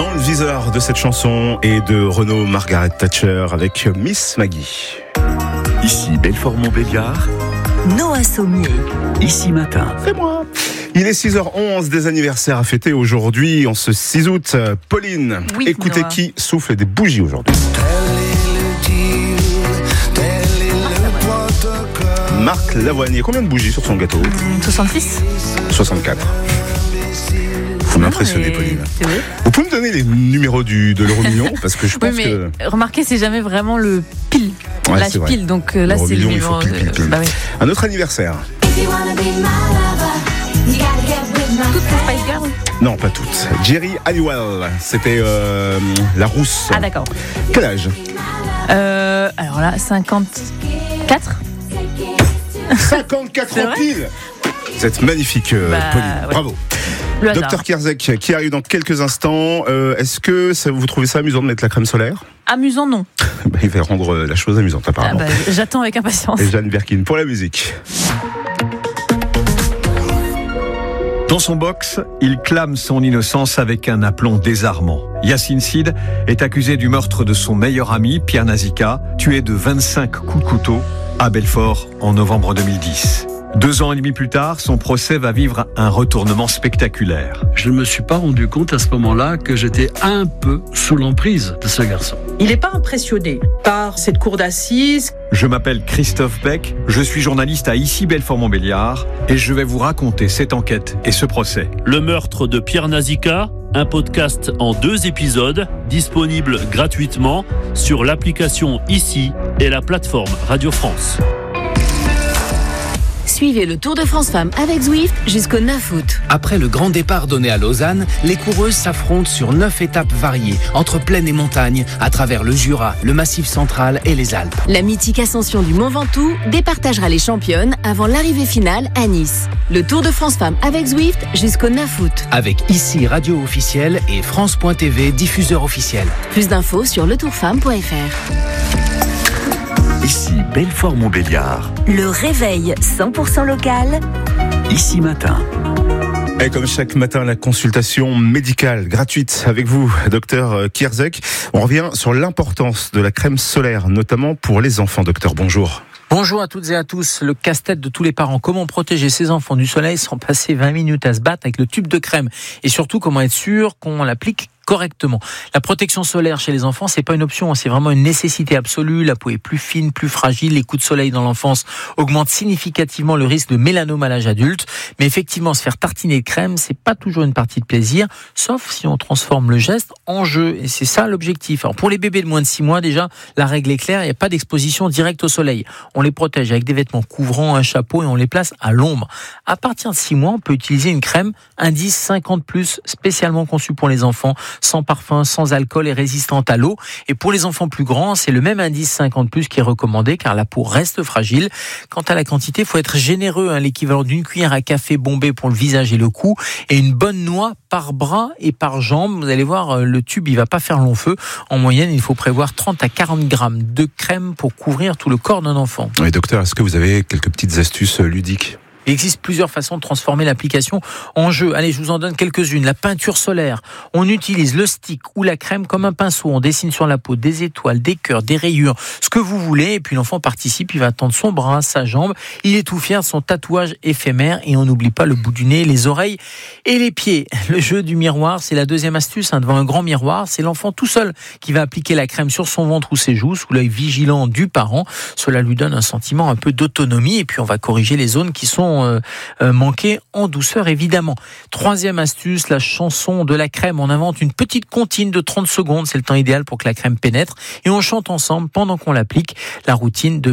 dans le viseur de cette chanson et de Renaud Margaret Thatcher avec Miss Maggie. Ici Belfort-Montbéliard, Noah Sommier. Ici Matin. C'est moi. Il est 6h11, des anniversaires à fêter aujourd'hui, en ce 6 août. Pauline, Oui, écoutez Noah. Qui souffle des bougies aujourd'hui. Marc Lavoine, il y a combien de bougies sur son gâteau ? 66. 64. Vous m'impressionnez, Pauline. C'est vrai. Vous pouvez me donner les numéros de l'euro million ? Parce que je Oui, pense mais que... remarquez, c'est jamais vraiment le pile. Ouais, L'âge c'est vrai. pile, donc là, L'euro c'est le million, il faut numéro. pile. Bah oui. Un autre anniversaire. Toutes les Spice Girls ? Non, pas toutes. Jerry Halliwell, c'était la rousse. Ah, d'accord. Quel âge ? Alors là, 54 54 C'est ans vrai pile. Vous êtes magnifique, Bah, Pauline. ouais. Bravo. Le hasard. Docteur Kierzek qui arrive dans quelques instants. Est-ce que vous trouvez ça amusant de mettre la crème solaire ? Amusant, non. Il va rendre la chose amusante Ah, apparemment. bah, j'attends avec impatience. Et Jeanne Birkin pour la musique. Dans son box, il clame son innocence avec un aplomb désarmant. Yacine Sid est accusé du meurtre de son meilleur ami, Pierre Nazika, tué de 25 coups de couteau à Belfort en novembre 2010. 2 ans et demi plus tard, son procès va vivre un retournement spectaculaire. Je ne me suis pas rendu compte à ce moment-là que j'étais un peu sous l'emprise de ce garçon. Il n'est pas impressionné par cette cour d'assises. Je m'appelle Christophe Beck, je suis journaliste à Ici Belfort-Montbéliard et je vais vous raconter cette enquête et ce procès. Le meurtre de Pierre Nazika, un podcast en 2 épisodes, disponible gratuitement sur l'application Ici et la plateforme Radio France. Suivez le Tour de France Femmes avec Zwift jusqu'au 9 août. Après le grand départ donné à Lausanne, les coureuses s'affrontent sur 9 étapes variées, entre plaine et montagne, à travers le Jura, le Massif central et les Alpes. La mythique ascension du Mont Ventoux départagera les championnes avant l'arrivée finale à Nice. Le Tour de France Femmes avec Zwift jusqu'au 9 août. Avec Ici Radio officiel et France.tv diffuseur officiel. Plus d'infos sur letourfemme.fr. Ici Belfort-Montbéliard. Le réveil 100% local. Ici Matin. Et comme chaque matin, la consultation médicale gratuite avec vous, docteur Kierzek. On revient sur l'importance de la crème solaire, notamment pour les enfants. Docteur, bonjour. Bonjour à toutes et à tous. Le casse-tête de tous les parents. Comment protéger ses enfants du soleil sans passer 20 minutes à se battre avec le tube de crème ? Et surtout, comment être sûr qu'on l'applique correctement. La protection solaire chez les enfants, c'est pas une option, c'est vraiment une nécessité absolue. La peau est plus fine, plus fragile. Les coups de soleil dans l'enfance augmentent significativement le risque de mélanome à l'âge adulte. Mais effectivement, se faire tartiner de crème, c'est pas toujours une partie de plaisir, sauf si on transforme le geste en jeu. Et c'est ça l'objectif. Alors, pour les bébés de moins de 6 mois, déjà, la règle est claire, il n'y a pas d'exposition directe au soleil. On les protège avec des vêtements couvrants, un chapeau et on les place à l'ombre. À partir de 6 mois, on peut utiliser une crème indice 50+, spécialement conçue pour les enfants, sans parfum, sans alcool et résistante à l'eau. Et pour les enfants plus grands, c'est le même indice 50+, qui est recommandé car la peau reste fragile. Quant à la quantité, il faut être généreux, l'équivalent d'une cuillère à café bombée pour le visage et le cou et une bonne noix par bras et par jambe. Vous allez voir, le tube, il va pas faire long feu. En moyenne, il faut prévoir 30 à 40 grammes de crème pour couvrir tout le corps d'un enfant. Oui, docteur, est-ce que vous avez quelques petites astuces ludiques ? Il existe plusieurs façons de transformer l'application en jeu. Allez, je vous en donne quelques-unes. La peinture solaire. On utilise le stick ou la crème comme un pinceau. On dessine sur la peau des étoiles, des cœurs, des rayures, ce que vous voulez. Et puis l'enfant participe, il va tendre son bras, sa jambe. Il est tout fier de son tatouage éphémère. Et on n'oublie pas le bout du nez, les oreilles et les pieds. Le jeu du miroir, c'est la deuxième astuce. Devant un grand miroir, c'est l'enfant tout seul qui va appliquer la crème sur son ventre ou ses joues, sous l'œil vigilant du parent. Cela lui donne un sentiment un peu d'autonomie. Et puis on va corriger les zones qui sont manquer en douceur évidemment. Troisième astuce, la chanson de la crème. On invente une petite comptine de 30 secondes, c'est le temps idéal pour que la crème pénètre et on chante ensemble pendant qu'on l'applique. La routine de